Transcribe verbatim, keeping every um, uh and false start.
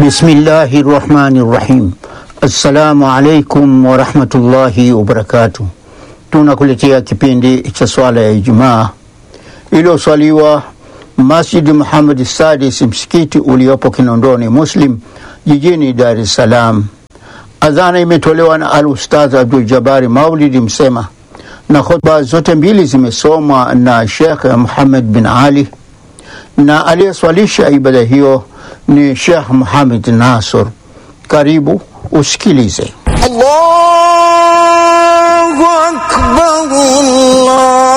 Bismillahi rahmani rahim. Assalamu alaikum wa rahmatullahi wa barakatuh. Tunakuletea kipindi cha swala ya Ijumaa iliyoswaliwa Masjid Muhammad Sadis, msikiti uliopo Kinondoni Muslim jijini Dar es Salaam. Adhana imetolewa na Al-Ustadh Abdul Jabari Maulidi Msema, na khutba zote mbili zimesomwa na Sheikh Muhammad bin Ali, na aliyeswalisha ibada hiyo ni Sheikh Muhammad Nasr. Karibu usikilize. Allahu Akbar, Allah